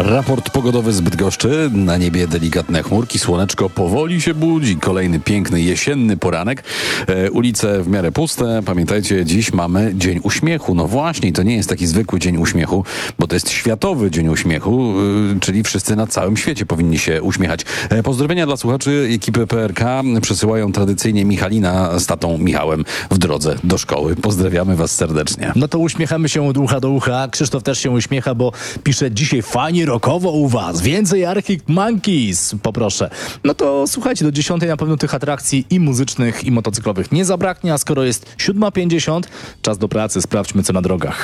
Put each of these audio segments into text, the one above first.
Raport pogodowy z Bydgoszczy. Na niebie delikatne chmurki, słoneczko powoli się budzi. Kolejny piękny jesienny poranek. Ulice w miarę puste. Pamiętajcie, dziś mamy Dzień Uśmiechu. No właśnie, to nie jest taki zwykły Dzień Uśmiechu, bo to jest Światowy Dzień Uśmiechu, czyli wszyscy na całym świecie powinni się uśmiechać. Pozdrowienia dla słuchaczy ekipy PRK przesyłają tradycyjnie Michalina z tatą Michałem w drodze do szkoły. Pozdrawiamy was serdecznie. No to uśmiechamy się od ucha do ucha. Krzysztof też się uśmiecha, bo pisze dzisiaj fajnie rockowo u was. Więcej Arctic Monkeys, poproszę. No to słuchajcie, do 10 na pewno tych atrakcji i muzycznych, i motocyklowych nie zabraknie, a skoro jest 7:50, czas do pracy, sprawdźmy co na drogach.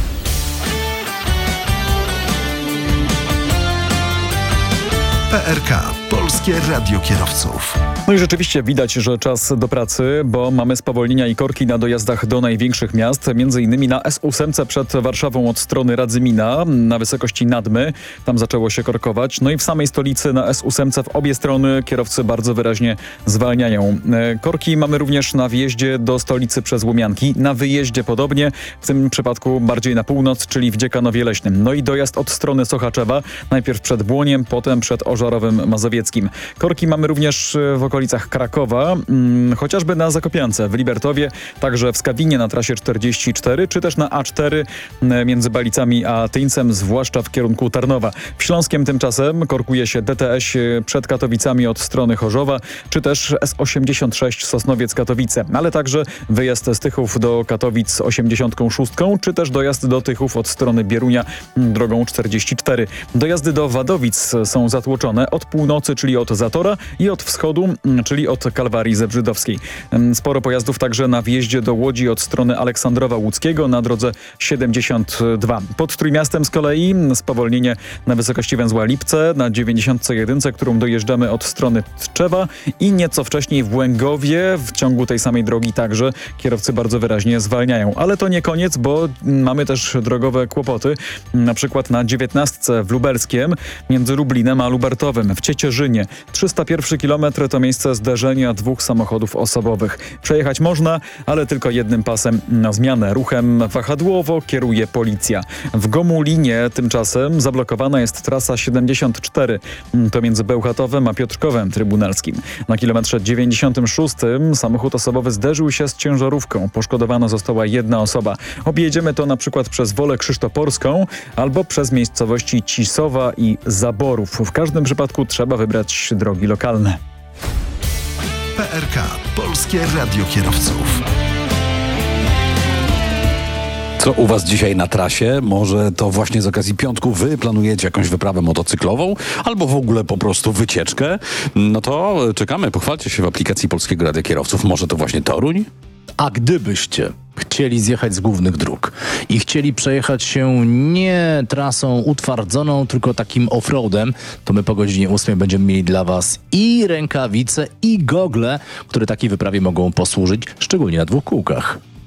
PRK, Polskie Radio Kierowców. No i rzeczywiście widać, że czas do pracy, bo mamy spowolnienia i korki na dojazdach do największych miast, między innymi na S8 przed Warszawą od strony Radzymina na wysokości Nadmy. Tam zaczęło się korkować. No i w samej stolicy na S8 w obie strony kierowcy bardzo wyraźnie zwalniają. Korki mamy również na wjeździe do stolicy przez Łomianki, na wyjeździe podobnie, w tym przypadku bardziej na północ, czyli w Dziekanowie Leśnym. No i dojazd od strony Sochaczewa, najpierw przed Błoniem, potem przed Ożarowem Mazowieckim. Korki mamy również w okolicach Krakowa, chociażby na Zakopiance, w Libertowie, także w Skawinie na trasie 44, czy też na A4 między Balicami a Tyńcem, zwłaszcza w kierunku Tarnowa. W Śląskiem tymczasem korkuje się DTS przed Katowicami od strony Chorzowa, czy też S86 Sosnowiec-Katowice, ale także wyjazd z Tychów do Katowic 86, czy też dojazd do Tychów od strony Bierunia drogą 44. Dojazdy do Wadowic są zatłoczone od północy, czyli od Zatora, i od wschodu, czyli od Kalwarii Zebrzydowskiej. Sporo pojazdów także na wjeździe do Łodzi od strony Aleksandrowa Łódzkiego na drodze 72. Pod Trójmiastem z kolei spowolnienie na wysokości węzła Lipce na 91, którą dojeżdżamy od strony Tczewa, i nieco wcześniej w Łęgowie w ciągu tej samej drogi także kierowcy bardzo wyraźnie zwalniają. Ale to nie koniec, bo mamy też drogowe kłopoty. Na przykład na 19 w Lubelskiem między Lublinem a Lubartowem w Ciecierzynie. 301 km to miejsce zderzenia dwóch samochodów osobowych. Przejechać można, ale tylko jednym pasem na zmianę. Ruchem wahadłowo kieruje policja. W Gomulinie tymczasem zablokowana jest trasa 74. To między Bełchatowem a Piotrkowem Trybunalskim. Na kilometrze 96 samochód osobowy zderzył się z ciężarówką. Poszkodowana została jedna osoba. Objedziemy to na przykład przez Wolę Krzysztoporską albo przez miejscowości Cisowa i Zaborów. W każdym przypadku trzeba wybrać drogi lokalne. PRK, Polskie Radio Kierowców. Co u was dzisiaj na trasie? Może to właśnie z okazji piątku wy planujecie jakąś wyprawę motocyklową albo w ogóle po prostu wycieczkę? No to czekamy, pochwalcie się w aplikacji Polskiego Radia Kierowców. Może to właśnie Toruń? A gdybyście chcieli zjechać z głównych dróg i chcieli przejechać się nie trasą utwardzoną, tylko takim offroadem, to my po godzinie 8 będziemy mieli dla was i rękawice, i gogle, które takiej wyprawie mogą posłużyć, szczególnie na dwóch kółkach.